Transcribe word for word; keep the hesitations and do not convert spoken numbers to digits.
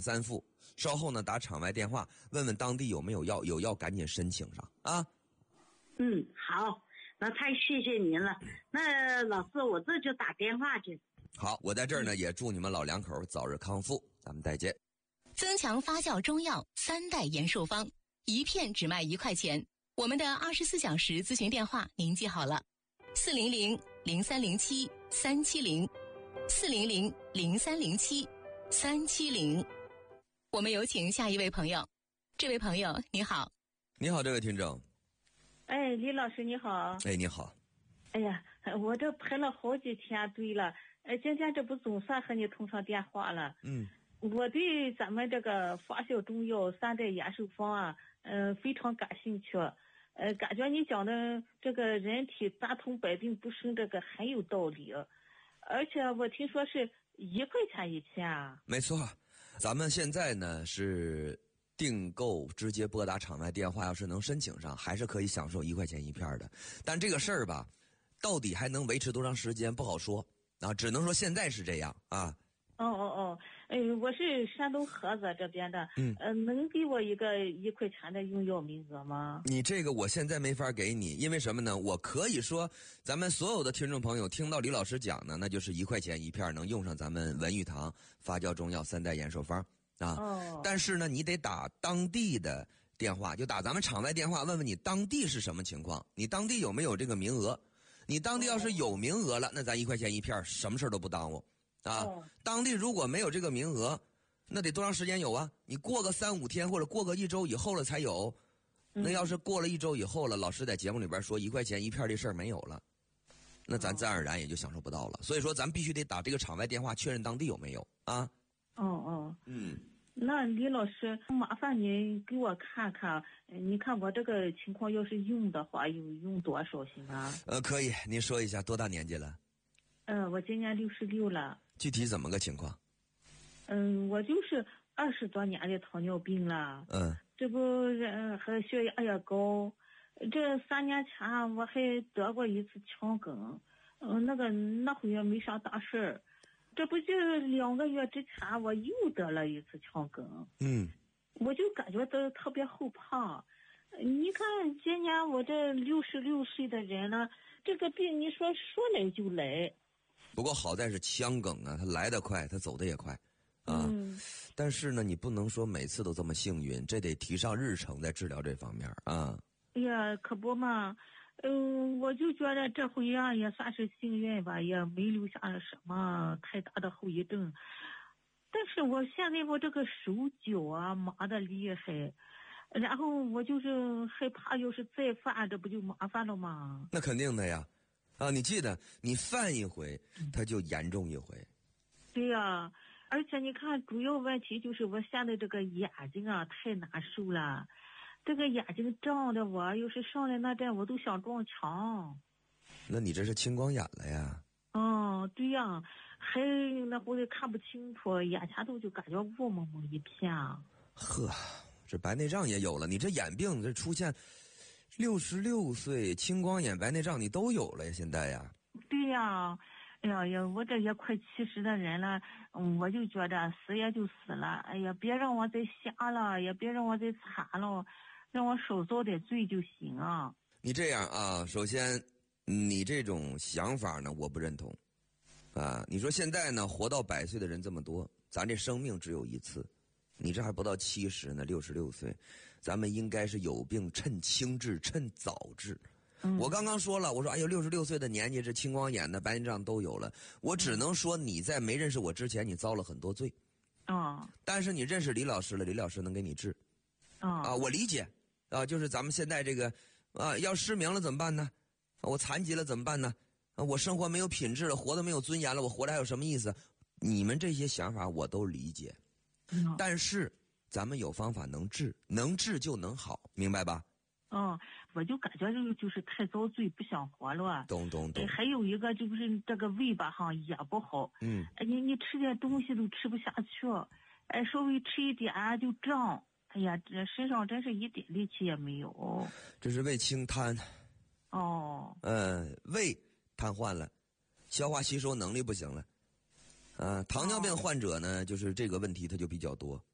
三副，稍后呢打场外电话问问当地有没有药，有药赶紧申请上啊。 嗯，好，那太谢谢您了。那老师，我这就打电话去。 好，我在这儿呢、嗯、也祝你们老两口早日康复，咱们再见。 增强发酵中药三代延寿方，一片只卖一块钱。我们的二十四小时咨询电话您记好了，四零零零三零七三七零，四零零零三零七三七零。我们有请下一位朋友。这位朋友你好。 你好，这位听众。 哎，李老师你好。 哎，你好。 哎呀，我这排了好几天队了，哎，今天这不总算和你通上电话了。 嗯。 我对咱们这个发酵中药三代延寿方啊，嗯、呃，非常感兴趣。呃，感觉你讲的这个人体大通百病不生这个很有道理，而且我听说是一块钱一片啊。 没错，咱们现在呢是订购直接拨打场外电话，要是能申请上，还是可以享受一块钱一片的。但这个事儿吧，到底还能维持多长时间不好说啊，只能说现在是这样啊。 哦哦哦，哎，我是山东菏泽这边的， 嗯， 呃，能给我一个一块钱的用药名额吗？ 你这个我现在没法给你，因为什么呢？我可以说，咱们所有的听众朋友听到李老师讲呢，那就是一块钱一片能用上咱们文玉堂发酵中药三代延寿方啊。 哦。 但是呢，你得打当地的电话，就打咱们场外电话，问问你当地是什么情况，你当地有没有这个名额？你当地要是有名额了，那咱一块钱一片，什么事都不耽误。啊、哦，当地如果没有这个名额，那得多长时间有啊？你过个三五天或者过个一周以后了才有。那要是过了一周以后了，老师在节目里边说一块钱一片这事儿没有了，那咱自然而然也就享受不到了。所以说，咱必须得打这个场外电话确认当地有没有啊。 哦哦， 嗯， 那李老师，麻烦你给我看看，你看我这个情况要是用的话，有用多少行啊？ 呃，可以，您说一下多大年纪了？ 嗯、呃，我今年六十六了。 具体怎么个情况？ 嗯，我就是二十多年的糖尿病了。 嗯， 这不呃和血压也高，这三年前我还得过一次腔梗，嗯，那个那会也没啥大事儿。这不就两个月之前我又得了一次腔梗。 嗯， 我就感觉到特别后怕。你看今年我这六十六岁的人了，这个病你说说来就来。 不过好在是腔梗啊，它来得快，它走得也快，啊、嗯。但是呢，你不能说每次都这么幸运，这得提上日程在治疗这方面啊。 哎呀，可不嘛，嗯、呃，我就觉得这回啊也算是幸运吧，也没留下什么太大的后遗症。但是我现在我这个手脚啊麻得厉害，然后我就是害怕，要是再犯，这不就麻烦了吗？ 那肯定的呀。啊，你记得，你犯一回，它就严重一回。 对呀、啊，而且你看，主要问题就是我现在这个眼睛啊太难受了，这个眼睛胀的我，要是上来那阵我都想撞墙。 那你这是青光眼了呀？ 嗯，对呀、啊，还那会儿看不清楚，眼前头就感觉雾蒙蒙一片。 呵，这白内障也有了，你这眼病这出现。六十六岁，青光眼、白内障你都有了呀？现在呀？ 对呀，哎呀呀，我这也快七十的人了，嗯，我就觉得死也就死了，哎呀，别让我再瞎了，也别让我再惨了，让我少遭点罪就行啊。 你这样啊，首先，你这种想法呢，我不认同，啊，你说现在呢，活到百岁的人这么多，咱这生命只有一次。你这还不到七十呢，六十六岁，咱们应该是有病趁轻治，趁早治。嗯、我刚刚说了，我说哎呦，六十六岁的年纪，这青光眼的、白内障都有了。我只能说你在没认识我之前，你遭了很多罪。 啊、哦， 但是你认识李老师了，李老师能给你治。 啊、哦、 啊，我理解啊，就是咱们现在这个啊，要失明了怎么办呢？我残疾了怎么办呢？啊，我生活没有品质了，活得没有尊严了，我活着还有什么意思？你们这些想法我都理解。但是咱们有方法能治，能治就能好，明白吧？ 嗯，我就感觉这个就是太遭罪，不想活了。 懂懂懂。 还有一个就是这个胃吧哈也不好， 嗯， 你你吃点东西都吃不下去，哎，稍微吃一点就胀，哎呀，这身上真是一点力气也没有。 这是胃清瘫。 哦。 嗯，胃瘫痪了，消化吸收能力不行了。啊，糖尿病患者呢，就是这个问题它就比较多